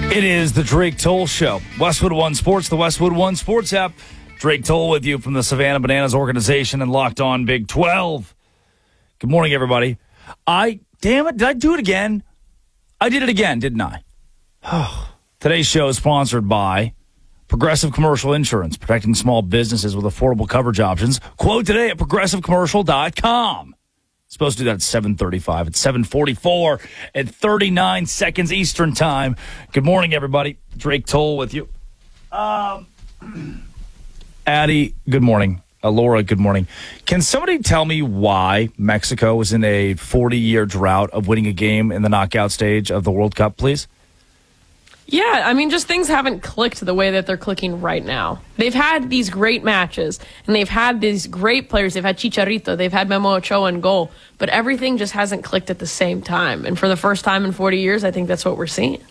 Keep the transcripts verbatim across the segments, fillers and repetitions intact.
It is the Drake Toll Show. Westwood One Sports, the Westwood One Sports app. Drake Toll with you from the Savannah Bananas organization and Locked On Big twelve. Good morning, everybody. I, damn it, did I do it again? I did it again, didn't I? Today's show is sponsored by Progressive Commercial Insurance, protecting small businesses with affordable coverage options. Quote today at progressive commercial dot com. Supposed to do that at seven thirty-five. It's seven forty-four at thirty-nine seconds Eastern time. Good morning, everybody. Drake Toll with you. Um, Addie, good morning. Uh, Laura, good morning. Can somebody tell me why Mexico was in a forty-year drought of winning a game in the knockout stage of the World Cup, please? Yeah, I mean, just things haven't clicked the way that they're clicking right now. They've had these great matches, and they've had these great players. They've had Chicharito, they've had Memo Ochoa in goal, but everything just hasn't clicked at the same time. And for the first time in forty years, I think that's what we're seeing.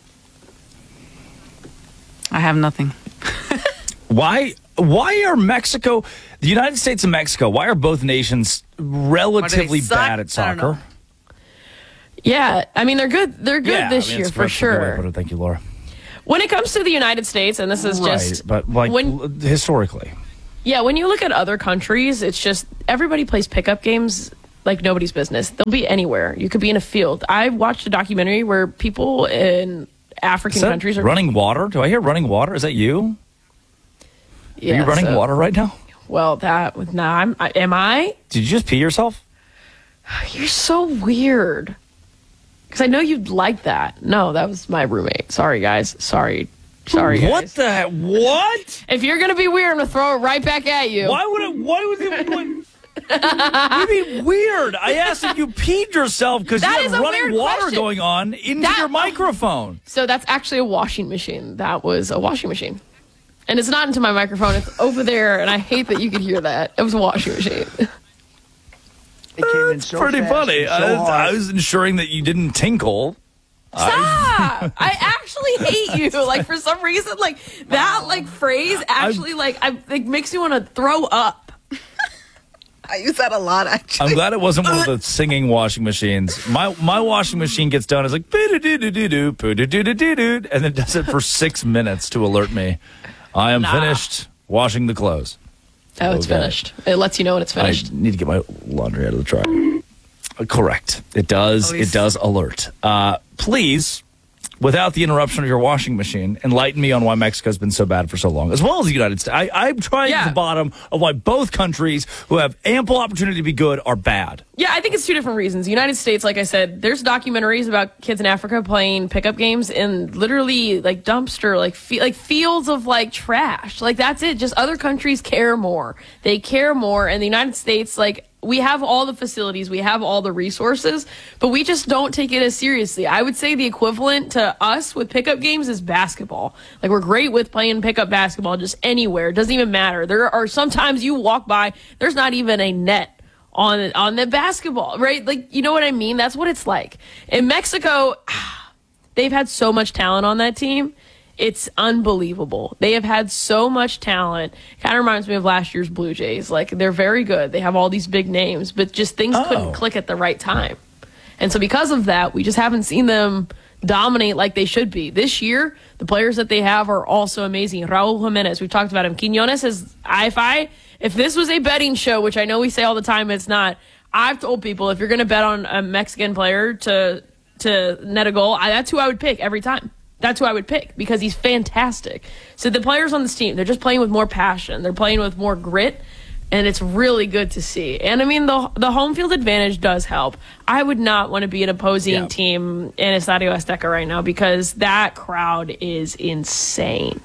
I have nothing. Why Why are Mexico, the United States and Mexico, why are both nations relatively bad at soccer? Yeah, I mean, they're good. They're good yeah, this I mean, year, for sure. Thank you, Laura. When it comes to the United States, and this is right, just... but like when, historically. Yeah, when you look at other countries, it's just everybody plays pickup games like nobody's business. They'll be anywhere. You could be in a field. I watched a documentary where people in African countries are... running water? Do I hear running water? Is that you? Yeah, are you running so, water right now? Well, that... Nah, I'm, I, am I? Did you just pee yourself? You're so weird. Because I know you'd like that. No, that was my roommate. Sorry, guys. Sorry. Sorry, guys. What the heck? What? If you're going to be weird, I'm going to throw it right back at you. Why would it? Why would it? What do you mean weird? I asked if you peed yourself because you That had is a running weird water question. going on into That- your microphone. So that's actually a washing machine. That was a washing machine. And it's not into my microphone. It's over there, and I hate that you could hear that. It was a washing machine. It came in so Pretty fast funny. and so I, was, hard. I was ensuring that you didn't tinkle. Stop! I actually hate you. Like, for some reason, like, that, like, phrase actually, like, I, like makes me want to throw up. I use that a lot, actually. I'm glad it wasn't one of the singing washing machines. My my washing machine gets done. It's like "Boo-doo-doo-doo-doo, boo-doo-doo-doo-doo," and it does it for six minutes to alert me. I am Nah. finished washing the clothes. Oh, it's Okay. finished. It lets you know when it's finished. I need to get my laundry out of the dryer. Uh, correct. It does. It does alert. Uh, please, without the interruption of your washing machine, enlighten me on why Mexico's been so bad for so long, as well as the United States. I, I'm trying Yeah. to the bottom of why both countries who have ample opportunity to be good are bad. Yeah, I think it's two different reasons. The United States, like I said, there's documentaries about kids in Africa playing pickup games in literally like dumpster, like fe- like fields of like trash. Like that's it. Just other countries care more. They care more. And the United States, like we have all the facilities, we have all the resources, but we just don't take it as seriously. I would say the equivalent to us with pickup games is basketball. Like we're great with playing pickup basketball just anywhere. It doesn't even matter. There are sometimes you walk by, there's not even a net on on the basketball, right? Like, you know what I mean? That's what it's like. In Mexico, they've had so much talent on that team. It's unbelievable. They have had so much talent. Kind of reminds me of last year's Blue Jays. Like, they're very good. They have all these big names, but just things Oh. couldn't click at the right time. And so because of that, we just haven't seen them dominate like they should be. This year, the players that they have are also amazing. Raul Jimenez, we've talked about him. Quinones is, if I, if this was a betting show, which I know we say all the time, it's not. I've told people if you're going to bet on a Mexican player to to net a goal, I, that's who I would pick every time. That's who I would pick because he's fantastic. So the players on this team, they're just playing with more passion. They're playing with more grit, and it's really good to see. And, I mean, the the home field advantage does help. I would not want to be an opposing Yeah. team in Estadio Azteca right now because that crowd is insane.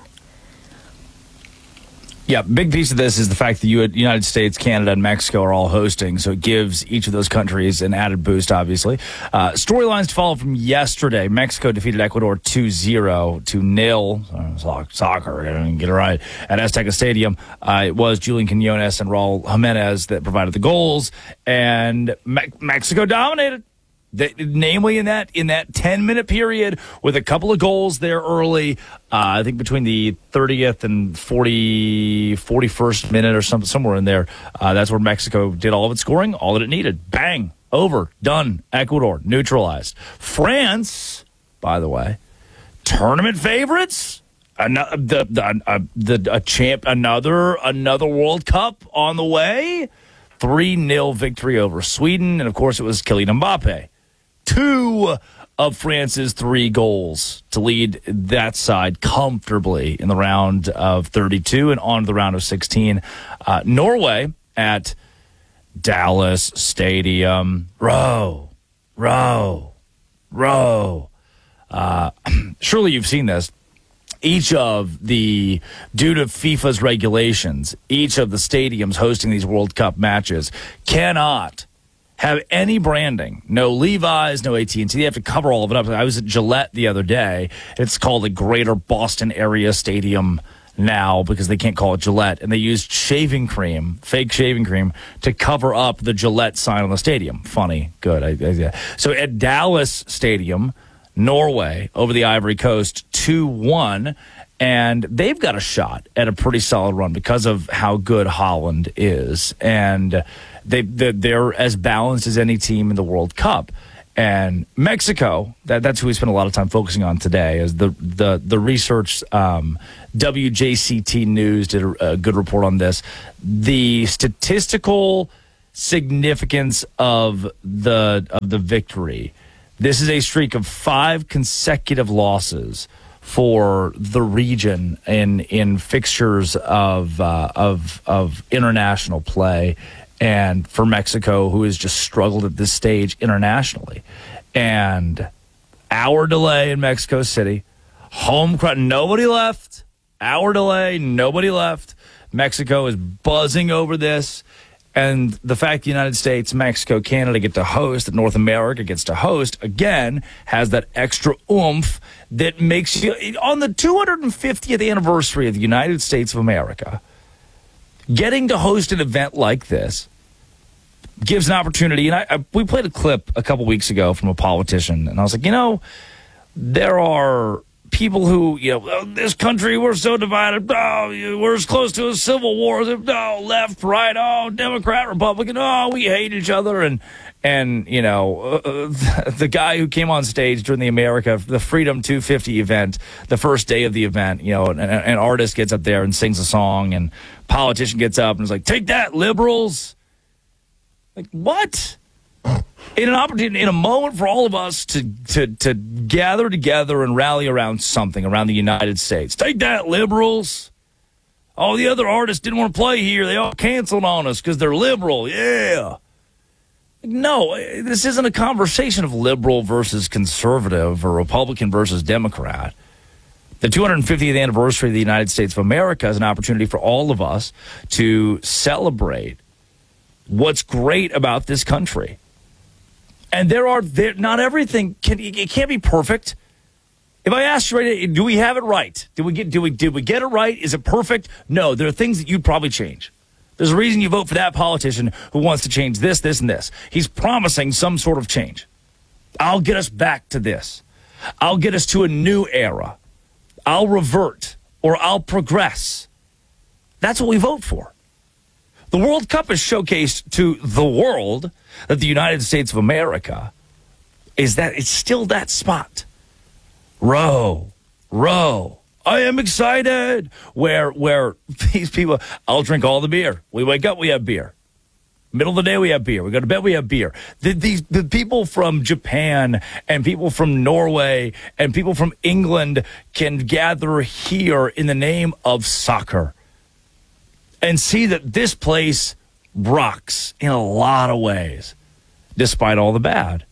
Yeah, big piece of this is the fact that the United States, Canada, and Mexico are all hosting, so it gives each of those countries an added boost, obviously. Uh, storylines to follow from yesterday. Mexico defeated Ecuador two zero to nil. Uh, soccer, I didn't get it right. At Azteca Stadium, uh, it was Julian Quinones and Raul Jimenez that provided the goals, and Me- Mexico dominated. They, namely in that in that ten-minute period with a couple of goals there early, uh, I think between the thirtieth and forty, forty-first minute or something, somewhere in there, uh, that's where Mexico did all of its scoring, all that it needed. Bang, over, done. Ecuador, neutralized. France, by the way, tournament favorites. Another the the, uh, the a champ. Another another World Cup on the way. three nil victory over Sweden, and of course it was Kylian Mbappe. Two of France's three goals to lead that side comfortably in the round of thirty-two and on to the round of sixteen. Uh, Norway at Dallas Stadium. Row, row, row. Uh, surely you've seen this. Each of the, due to FIFA's regulations, each of the stadiums hosting these World Cup matches cannot have any branding. No Levi's, no A T and T. They have to cover all of it up. I was at Gillette the other day. It's called the Greater Boston Area Stadium now because they can't call it Gillette. And they used shaving cream, fake shaving cream, to cover up the Gillette sign on the stadium. Funny. Good. I, I, yeah. So at Dallas Stadium, Norway over the Ivory Coast, two one, and they've got a shot at a pretty solid run because of how good Holland is, and they they're as balanced as any team in the World Cup. And Mexico, that, that's who we spent a lot of time focusing on today, is the the the research. Um, W J C T News did a, a good report on this. The statistical significance of the of the victory. This is a streak of five consecutive losses for the region in in fixtures of uh, of of international play, and for Mexico, who has just struggled at this stage internationally. And hour delay in Mexico City, home crowd, nobody left. Hour delay, nobody left. Mexico is buzzing over this. And the fact the United States, Mexico, Canada get to host, that North America gets to host, again, has that extra oomph that makes you, on the two hundred fiftieth anniversary of the United States of America, getting to host an event like this gives an opportunity. And I, I, we played a clip a couple weeks ago from a politician, and I was like, you know, there are people who, you know, oh, this country, we're so divided. Oh, we're as close to a civil war. Oh, left, right. Oh, Democrat, Republican. Oh, we hate each other. And, and you know, uh, the guy who came on stage during the America, the Freedom two fifty event, the first day of the event, you know, an, an artist gets up there and sings a song, and politician gets up and is like, take that, liberals. Like, what? In an opportunity, in a moment for all of us to, to to gather together and rally around something, around the United States. Take that, liberals. All the other artists didn't want to play here. They all canceled on us because they're liberal. Yeah. No, this isn't a conversation of liberal versus conservative or Republican versus Democrat. The two hundred fiftieth anniversary of the United States of America is an opportunity for all of us to celebrate what's great about this country. And there are, there, not everything can, it can't be perfect. If I asked you right, do we have it right? Did we get, do we, did we get it right? Is it perfect? No, there are things that you'd probably change. There's a reason you vote for that politician who wants to change this, this, and this. He's promising some sort of change. I'll get us back to this. I'll get us to a new era. I'll revert or I'll progress. That's what we vote for. The World Cup is showcased to the world that the United States of America is that it's still that spot. Row, row. I am excited. Where, where these people, I'll drink all the beer. We wake up, we have beer. Middle of the day, we have beer. We go to bed, we have beer. The, these, the people from Japan and people from Norway and people from England can gather here in the name of soccer and see that this place rocks in a lot of ways, despite all the bad.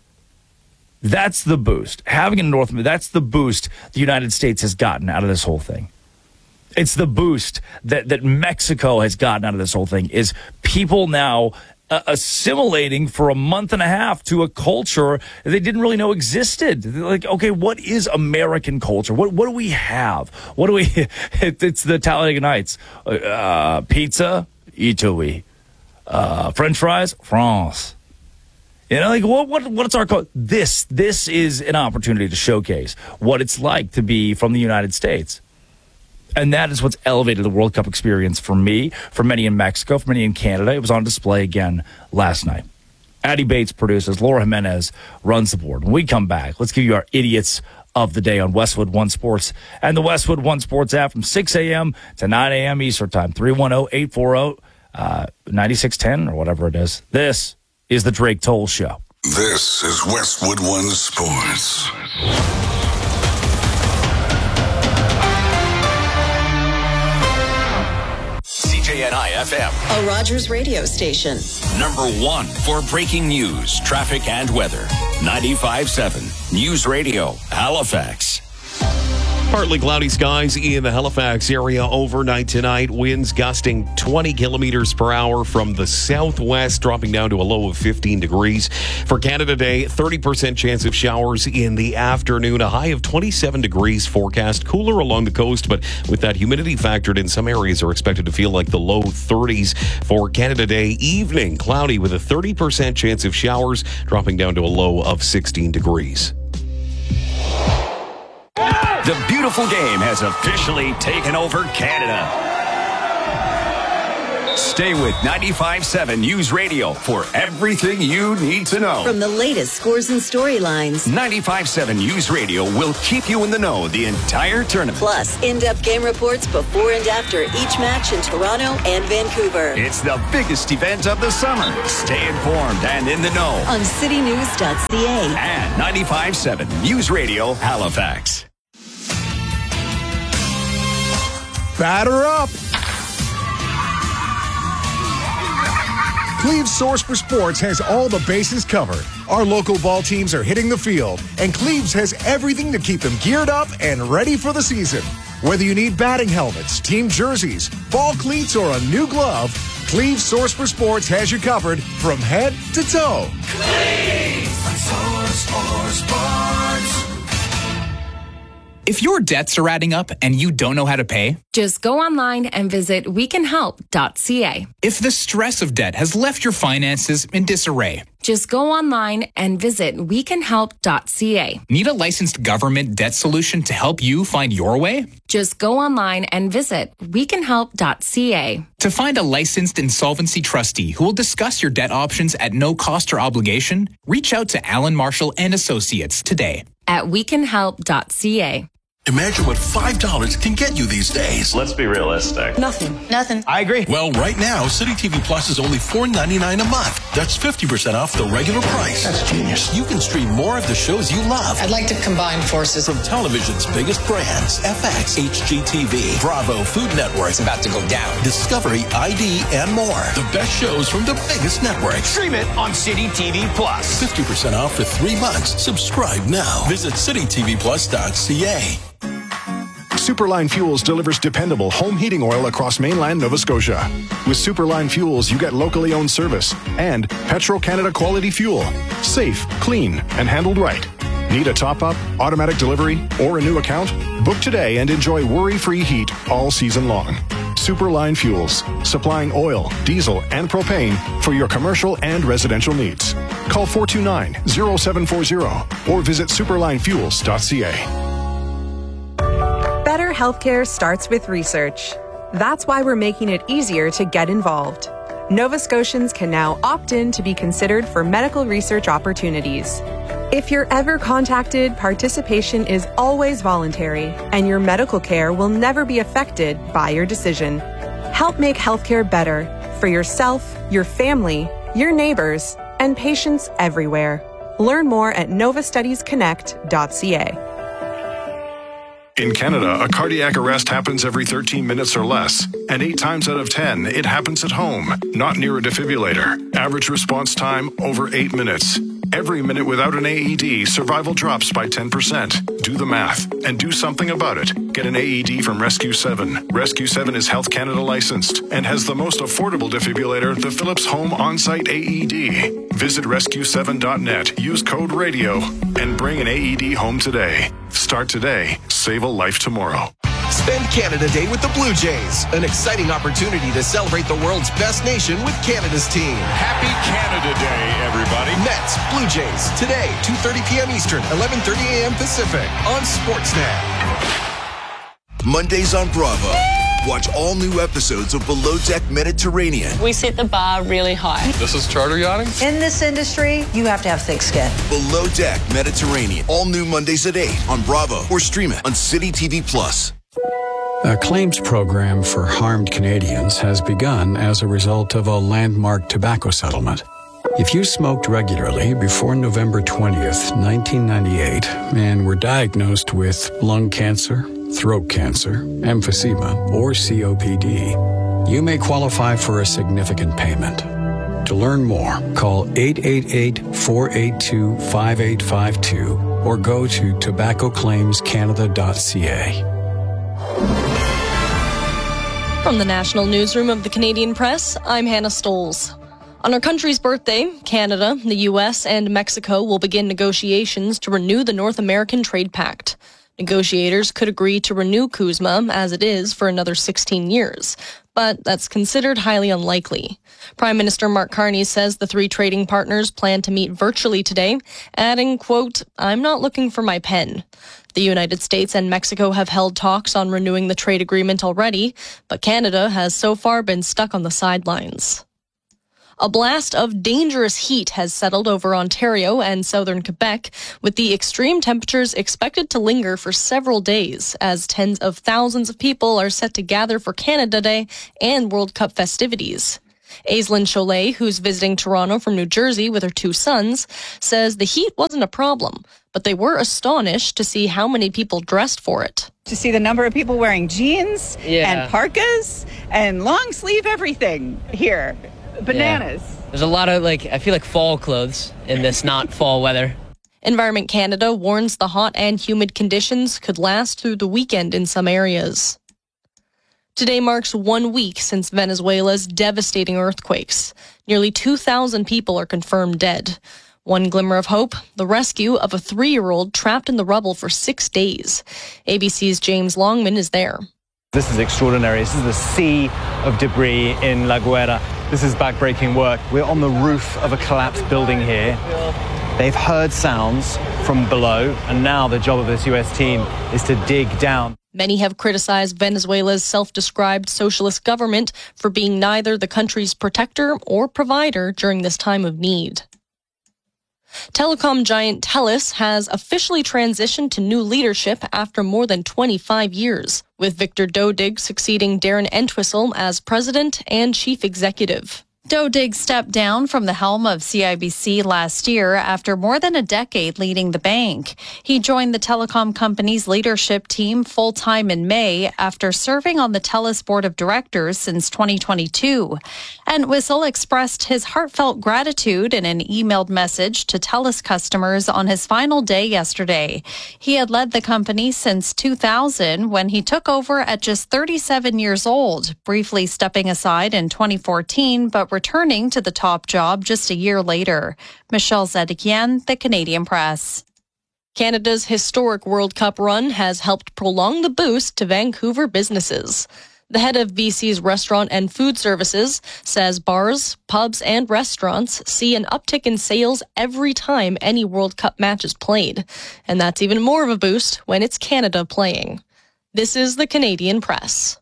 That's the boost. Having a North America, that's the boost the United States has gotten out of this whole thing. It's the boost that, that Mexico has gotten out of this whole thing, is people now uh, assimilating for a month and a half to a culture they didn't really know existed. They're like, okay, what is American culture? What what do we have? What do we, it, it's the Talladega Nights. Uh, pizza, Italy. Uh, French fries, France. You know, like what? What? What's our culture? This? This is an opportunity to showcase what it's like to be from the United States, and that is what's elevated the World Cup experience for me, for many in Mexico, for many in Canada. It was on display again last night. Addie Bates produces. Laura Jimenez runs the board. When we come back, let's give you our idiots of the day on Westwood One Sports and the Westwood One Sports app from six a.m. to nine a.m. Eastern Time. three one zero, eight four zero, nine six one zero or whatever it is. This is the Drake Toll Show. This is Westwood One Sports. C J N I F M, a Rogers radio station. Number one for breaking news, traffic, and weather. ninety-five point seven News Radio, Halifax. Partly cloudy skies in the Halifax area overnight tonight. Winds gusting twenty kilometers per hour from the southwest, dropping down to a low of fifteen degrees. For Canada Day, thirty percent chance of showers in the afternoon. A high of twenty-seven degrees forecast. Cooler along the coast, but with that humidity factored in, some areas are expected to feel like the low thirties. For Canada Day evening, cloudy with a thirty percent chance of showers, dropping down to a low of sixteen degrees. The beautiful game has officially taken over Canada. Stay with ninety-five point seven News Radio for everything you need to know. From the latest scores and storylines. ninety-five point seven News Radio will keep you in the know the entire tournament. Plus, in-depth game reports before and after each match in Toronto and Vancouver. It's the biggest event of the summer. Stay informed and in the know on city news dot c a and ninety-five point seven News Radio Halifax. Batter up! Cleve's Source for Sports has all the bases covered. Our local ball teams are hitting the field, and Cleve's has everything to keep them geared up and ready for the season. Whether you need batting helmets, team jerseys, ball cleats, or a new glove, Cleve's Source for Sports has you covered from head to toe. Cleve's Source for Sports. If your debts are adding up and you don't know how to pay, just go online and visit we can help dot c a. If the stress of debt has left your finances in disarray, just go online and visit we can help dot c a. Need a licensed government debt solution to help you find your way? Just go online and visit we can help dot c a. To find a licensed insolvency trustee who will discuss your debt options at no cost or obligation, reach out to Alan Marshall and Associates today at we can help dot c a. Imagine what five dollars can get you these days. Let's be realistic. Nothing. Nothing. I agree. Well, right now, City T V Plus is only four ninety-nine a month. That's fifty percent off the regular price. That's genius. You can stream more of the shows you love. I'd like to combine forces. From television's biggest brands, F X, H G T V, Bravo, Food Network. It's about to go down. Discovery, I D, and more. The best shows from the biggest networks. Stream it on City T V Plus. fifty percent off for three months. Subscribe now. Visit city t v plus dot c a. Superline Fuels delivers dependable home heating oil across mainland Nova Scotia. With Superline Fuels, you get locally owned service and Petro-Canada quality fuel. Safe, clean, and handled right. Need a top-up, automatic delivery, or a new account? Book today and enjoy worry-free heat all season long. Superline Fuels, supplying oil, diesel, and propane for your commercial and residential needs. Call four two nine, zero seven four zero or visit superline fuels dot c a. Better healthcare starts with research. That's why we're making it easier to get involved. Nova Scotians can now opt in to be considered for medical research opportunities. If you're ever contacted, participation is always voluntary, and your medical care will never be affected by your decision. Help make healthcare better for yourself, your family, your neighbors, and patients everywhere. Learn more at nova studies connect dot c a. In Canada, a cardiac arrest happens every thirteen minutes or less, and eight times out of ten, it happens at home, not near a defibrillator. Average response time, over eight minutes. Every minute without an A E D, survival drops by ten percent. Do the math and do something about it. Get an A E D from Rescue seven. Rescue seven is Health Canada licensed and has the most affordable defibrillator, the Philips Home On-Site A E D. Visit rescue seven dot net, use code RADIO, and bring an A E D home today. Start today. Save a life tomorrow. Spend Canada Day with the Blue Jays. An exciting opportunity to celebrate the world's best nation with Canada's team. Happy Canada Day, everybody. Mets, Blue Jays, today, two thirty p.m. Eastern, eleven thirty a.m. Pacific, on Sportsnet. Mondays on Bravo. Watch all new episodes of Below Deck Mediterranean. We set the bar really high. This is charter yachting? In this industry, you have to have thick skin. Below Deck Mediterranean. All new Mondays at eight on Bravo or stream it on City T V Plus. A claims program for harmed Canadians has begun as a result of a landmark tobacco settlement. If you smoked regularly before November twentieth, nineteen ninety-eight, and were diagnosed with lung cancer, throat cancer, emphysema, or C O P D, you may qualify for a significant payment. To learn more, call eight eight eight, four eight two, five eight five two or go to tobacco claims canada dot c a. From the National Newsroom of the Canadian Press, I'm Hannah Stoles. On our country's birthday, Canada, the U S, and Mexico will begin negotiations to renew the North American Trade Pact. Negotiators could agree to renew CUSMA as it is for another sixteen years, but that's considered highly unlikely. Prime Minister Mark Carney says the three trading partners plan to meet virtually today, adding, quote, "I'm not looking for my pen." The United States and Mexico have held talks on renewing the trade agreement already, but Canada has so far been stuck on the sidelines. A blast of dangerous heat has settled over Ontario and southern Quebec, with the extreme temperatures expected to linger for several days as tens of thousands of people are set to gather for Canada Day and World Cup festivities. Aislinn Cholet, who's visiting Toronto from New Jersey with her two sons, says the heat wasn't a problem, but they were astonished to see how many people dressed for it. To see the number of people wearing jeans yeah. and parkas and long sleeve everything here. Bananas. Yeah. There's a lot of, like, I feel like fall clothes in this not fall weather. Environment Canada warns the hot and humid conditions could last through the weekend in some areas. Today marks one week since Venezuela's devastating earthquakes. Nearly two thousand people are confirmed dead. One glimmer of hope, the rescue of a three-year-old trapped in the rubble for six days. A B C's James Longman is there. This is extraordinary. This is the sea of debris in La Guaira. This is backbreaking work. We're on the roof of a collapsed building here. They've heard sounds from below, and now the job of this U S team is to dig down. Many have criticized Venezuela's self-described socialist government for being neither the country's protector or provider during this time of need. Telecom giant TELUS has officially transitioned to new leadership after more than twenty-five years, with Victor Dodig succeeding Darren Entwistle as president and chief executive. Dodig stepped down from the helm of C I B C last year after more than a decade leading the bank. He joined the telecom company's leadership team full-time in May after serving on the TELUS board of directors since twenty twenty-two. Entwistle expressed his heartfelt gratitude in an emailed message to TELUS customers on his final day yesterday. He had led the company since two thousand when he took over at just thirty-seven years old, briefly stepping aside in twenty fourteen, but returning to the top job just a year later. Michelle Zedekian, The Canadian Press. Canada's historic World Cup run has helped prolong the boost to Vancouver businesses. The head of B C's Restaurant and Food Services says bars, pubs, and restaurants see an uptick in sales every time any World Cup match is played. And that's even more of a boost when it's Canada playing. This is The Canadian Press.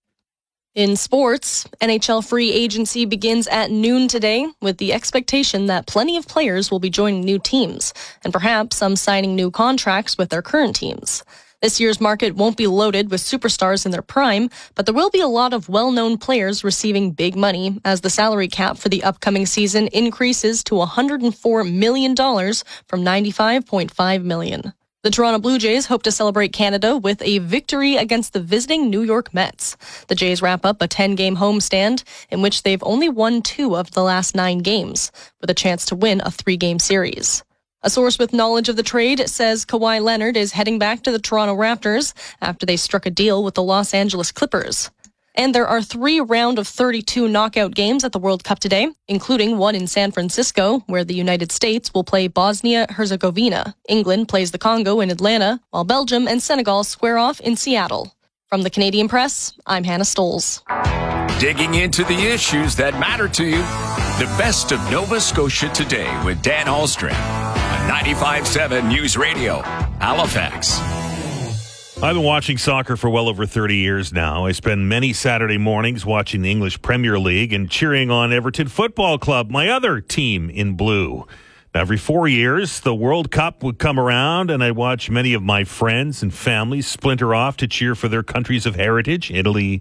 In sports, N H L free agency begins at noon today with the expectation that plenty of players will be joining new teams and perhaps some signing new contracts with their current teams. This year's market won't be loaded with superstars in their prime, but there will be a lot of well-known players receiving big money as the salary cap for the upcoming season increases to one hundred four million dollars from ninety-five point five million dollars. The Toronto Blue Jays hope to celebrate Canada with a victory against the visiting New York Mets. The Jays wrap up a ten-game homestand in which they've only won two of the last nine games, with a chance to win a three-game series. A source with knowledge of the trade says Kawhi Leonard is heading back to the Toronto Raptors after they struck a deal with the Los Angeles Clippers. And there are three round of thirty-two knockout games at the World Cup today, including one in San Francisco, where the United States will play Bosnia-Herzegovina. England plays the Congo in Atlanta, while Belgium and Senegal square off in Seattle. From the Canadian Press, I'm Hannah Stoles. Digging into the issues that matter to you. The best of Nova Scotia today with Dan Ahlstrom on ninety-five point seven News Radio, Halifax. I've been watching soccer for well over thirty years now. I spend many Saturday mornings watching the English Premier League and cheering on Everton Football Club, my other team in blue. Every four years, the World Cup would come around, and I'd watch many of my friends and families splinter off to cheer for their countries of heritage, Italy,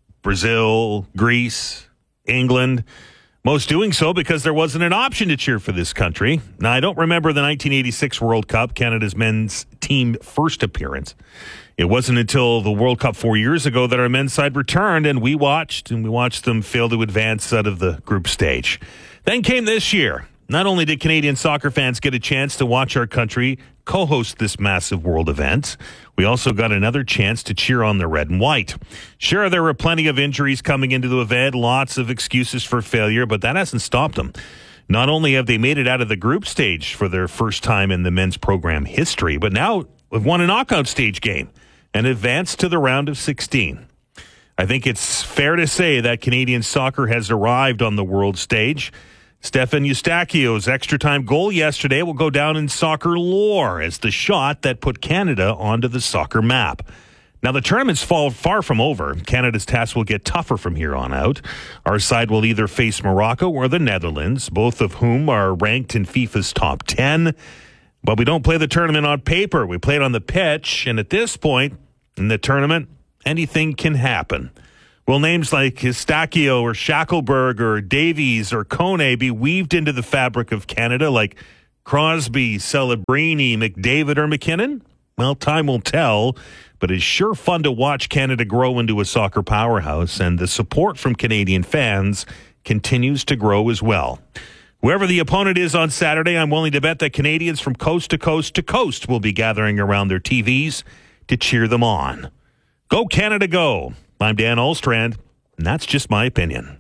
Brazil, Greece, England. Most doing so because there wasn't an option to cheer for this country. Now, I don't remember the nineteen eighty-six World Cup, Canada's men's team first appearance. It wasn't until the World Cup four years ago that our men's side returned, and we watched, and we watched them fail to advance out of the group stage. Then came this year. Not only did Canadian soccer fans get a chance to watch our country co-host this massive world event, we also got another chance to cheer on the red and white. Sure, there were plenty of injuries coming into the event, lots of excuses for failure, but that hasn't stopped them. Not only have they made it out of the group stage for their first time in the men's program history, but now we've won a knockout stage game and advanced to the round of sixteen. I think it's fair to say that Canadian soccer has arrived on the world stage. Stefan Eustachio's extra-time goal yesterday will go down in soccer lore as the shot that put Canada onto the soccer map. Now, the tournament's fall far from over. Canada's task will get tougher from here on out. Our side will either face Morocco or the Netherlands, both of whom are ranked in FIFA's top ten. But we don't play the tournament on paper. We play it on the pitch, and at this point in the tournament, anything can happen. Will names like Eustachio or Shackelberg or Davies or Kone be weaved into the fabric of Canada like Crosby, Celebrini, McDavid, or McKinnon? Well, time will tell, but it's sure fun to watch Canada grow into a soccer powerhouse, and the support from Canadian fans continues to grow as well. Whoever the opponent is on Saturday, I'm willing to bet that Canadians from coast to coast to coast will be gathering around their T Vs to cheer them on. Go Canada, go! I'm Dan Olstrand, and that's just my opinion.